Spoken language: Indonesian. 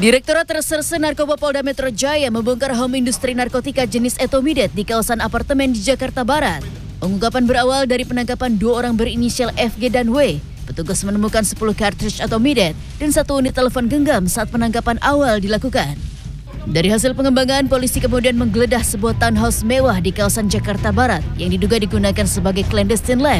Direktorat Reserse Narkoba Polda Metro Jaya membongkar home industri narkotika jenis etomidet di kawasan apartemen di Jakarta Barat. Pengungkapan berawal dari penangkapan 2 orang berinisial FG dan W. Petugas menemukan 10 kartridge etomidet dan 1 unit telepon genggam saat penangkapan awal dilakukan. Dari hasil pengembangan, polisi kemudian menggeledah sebuah townhouse mewah di kawasan Jakarta Barat yang diduga digunakan sebagai clandestine lab.